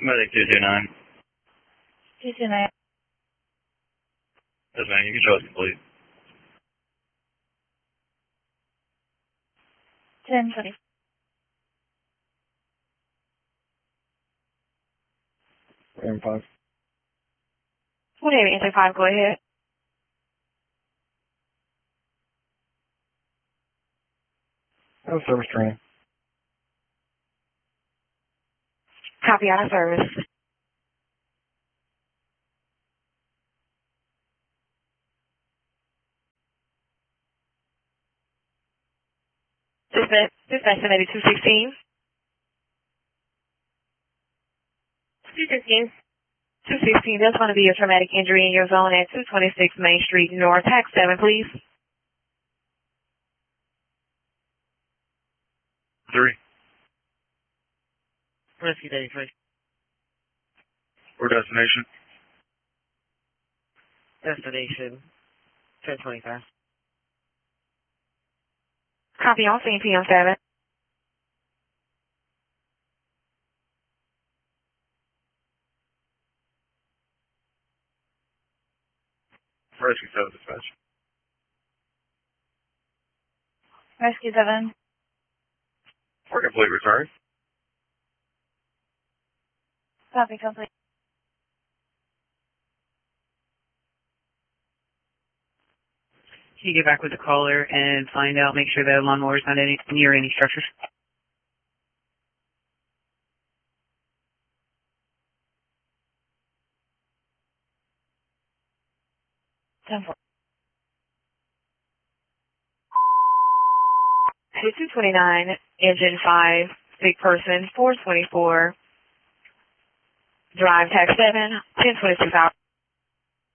Medic 229. 229. Yes, ma'am. You can show us complete. 1020. M5. 28 enter 5, go ahead. No service training. Copy out of service. Dispatch 8216. 216. 216, there's going to be a traumatic injury in your zone at 226 Main Street North. Tax 7, please. 3. Rescue 33. Or destination? Destination 1025. Copy on scene PM 7. Rescue 7 dispatch. Rescue 7. For complete return. Copy complete. Can you get back with the caller and find out, make sure that lawnmower's not near any structures? 10-4. 229, engine 5, sick person, 424, drive tax 7, 1026 hours.